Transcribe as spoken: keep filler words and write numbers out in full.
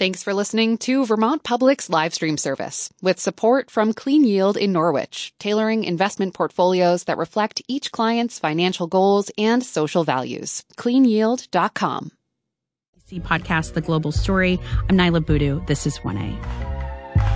Thanks for listening to Vermont Public's live stream service with support from Clean Yield in Norwich, tailoring investment portfolios that reflect each client's financial goals and social values. clean yield dot com. Podcast, The Global Story. I'm Nyla Boodoo. This is one A.